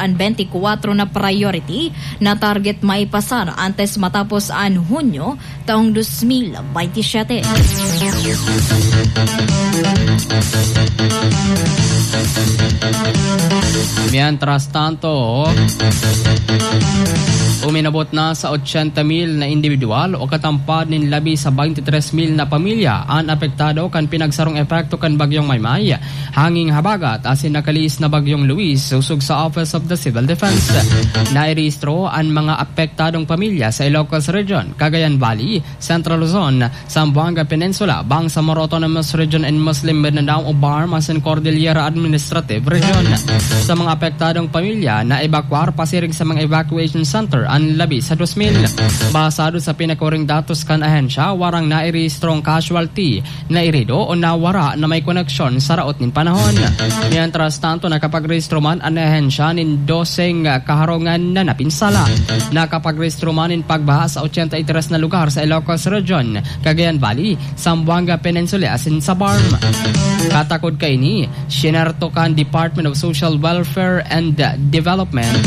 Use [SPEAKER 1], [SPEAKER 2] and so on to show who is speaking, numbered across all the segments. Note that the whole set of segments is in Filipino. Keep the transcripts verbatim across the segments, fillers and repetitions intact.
[SPEAKER 1] ang twenty-four na priority na target maipasar antes matapos ang Hunyo taong twenty twenty-seven.
[SPEAKER 2] Mientras tanto, uminabot na sa eighty mil na individual o katampad nin labi sa twenty-three mil na pamilya ang apektado kan pinagsarong epekto kan bagyong Maymay, hanging habagat asin nakalis na bagyong Luis usog sa Office of the Civil Defense. Nairehistro ang mga apektadong pamilya sa Ilocos Region, Cagayan Valley, Central Luzon, Zamboanga Peninsula, Bangsamoro Autonomous Region and Muslim Mindanao o B A R M asin Cordillera Administrative Region. Sa mga apektadong pamilya na evacuar pasiring sa mga evacuation center ang labi sa two mil. Basado sa pinakuring datos kan ahensya, warang nairehistrong casualty na irido o nawara na may koneksyon sa raot nin panahon. Mientras tanto, nakapagrehistro man ang ahensya nin doseng kaharungan na napinsala. Nakapagrehistro man nin pagbaha sa eighty-three na lugar sa Ilocos Region, Cagayan Valley, Zamboanga Peninsula asin sa B A R M. Katakod kay ni, sinerto kan Department of Social Welfare and Development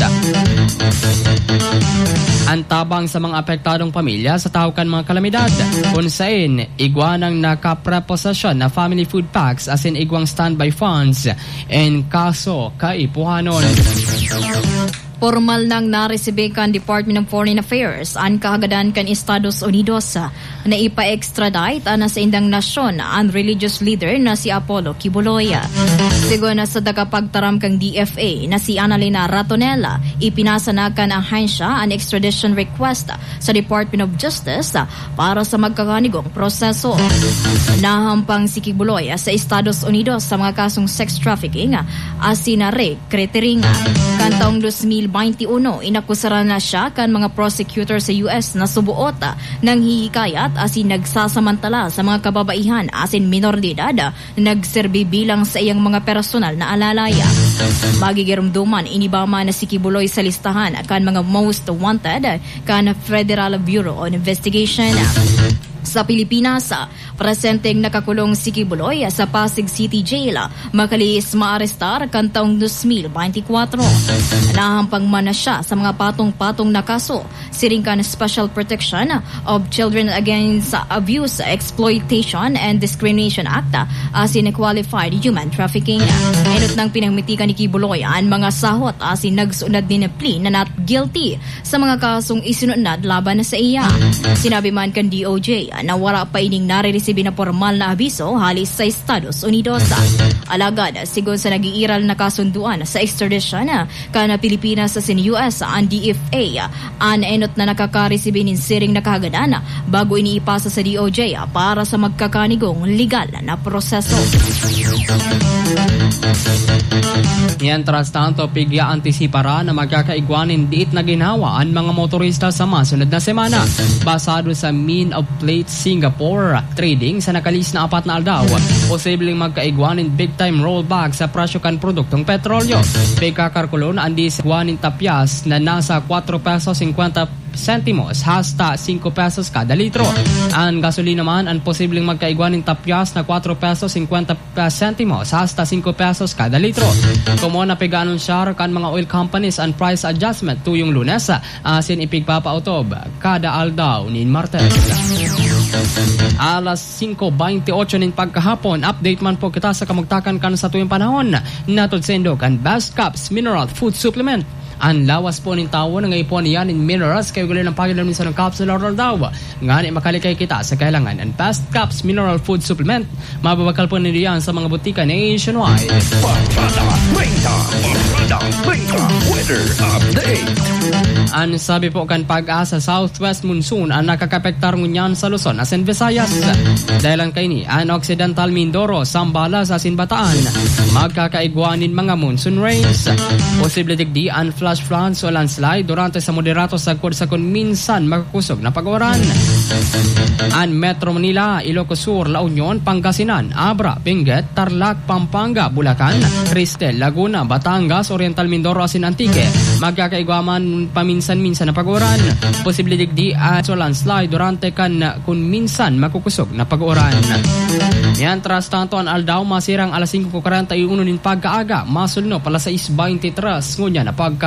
[SPEAKER 2] ang tabang sa mga apektadong pamilya sa tawkan mga kalamidad, kung saan igwanang nakapreposasyon na family food packs asin igwang standby funds en kaso kaipuhanon.
[SPEAKER 1] Formal nang naresibe kan Department of Foreign Affairs ang kahagadan kan Estados Unidos na ipa-extradite na sa indang nasyon ang religious leader na si Apollo Kibuloy. Sigon na sa dagapagtaram kang D F A na si Annalena Ratonella, ipinasa na kan ang ahensya ang extradition request sa Department of Justice para sa magkakanigong proseso. Nahampang si Kibuloy sa Estados Unidos sa mga kasong sex trafficking asin na re-cretering. Kantaong twenty twenty-one, inakusara na siya kan mga prosecutor sa U S na subuot ng hihikayat asin nagsasamantala sa mga kababaihan asin minor de edad na nagserbi bilang sa iyang mga personal na alalaya. Magigirumduman inibama na si Kibuloy sa listahan kan mga most wanted kan Federal Bureau of Investigation. Sa Pilipinas, presenteng nakakulong si Kibuloy sa Pasig City Jail, makalis maarestar kan taong twenty twenty-four. Nahampang man na siya sa mga patong-patong na kaso, siring kan Special Protection of Children Against Abuse, Exploitation and Discrimination Act asin Qualified Human Trafficking. Enot nang pinamitikan ni Kibuloy ang mga sahot asin nagsunod din na plea na not guilty sa mga kasong isinunod laban sa iya. Sinabi man kan D O J na wala pa ining nare-resibe na formal na abiso halis sa Estados Unidos. Alagad, sigon sa nag-iiral na kasunduan sa extradition kana Pilipinas sa U S ang D F A, an enot na nakaka-resibe nin siring na kahagadan bago iniipasa sa D O J para sa magkakanigong legal na proseso.
[SPEAKER 2] Mientras tanto, pigya antisipara na magkakaigwanin diit na ginawa ang mga motorista sa masunod na semana. Basado sa mean of plate Singapore trading sa nakalis na apat na aldaw, posibleng magkaigwanin big time rollback sa presyo kan produktong petrolyo. Pagkakarkulon ang disgwanin tapyas na nasa four pesos fifty centimos hasta five pesos kada litro. Ang gasolina naman ang posibleng magkaigwanin tapyas na four pesos fifty centimos hasta five pesos kada litro. Kumo na pig-anunsar kan mga oil companies ang price adjustment tuyong Lunes asin ipigpapautob kada aldaw nin Martes. Alas five twenty-eight nin pagkahapon, update man po kita sa kamugtakan kan sa tuyong panahon. Natod sendo kan Best Cups Mineral Food Supplement. Ang lawas po ng tao na ngayon po niyan in minerals kayo gulo ng pagilan minsan ng capsule or daw. Nga makalikay kita sa kailangan ang Best Cups Mineral Food Supplement. Mababakal po niliyan sa mga butika nationwide. Weather update. Ang sabi po kan pag-asa Southwest Monsoon ang nakakapektar ngunyan sa Luzon asin Visayas. Dahilan kay ni ang Occidental Mindoro, Zambales asin Bataan magkakaigwanin mga monsoon rains. Posible digdi ang flash floods o landslide durante sa moderato sagkod sa kun minsan makakusog na pag-uran. Ang Metro Manila, Ilocos Sur, La Union, Pangasinan, Abra, Benguet, Tarlac, Pampanga, Bulacan, Cristel, Laguna, Batangas, Oriental Mindoro asin Antique magkakaigwaman paminsan-minsan na pag-uran. Posible digdi at so landslide durante kan kun minsan makukusog na pag-uran. Mientras tanto, ang aldaw masirang alas five forty-one nin pagkaaga, masulno pala sa six twenty-three ngunya na pagka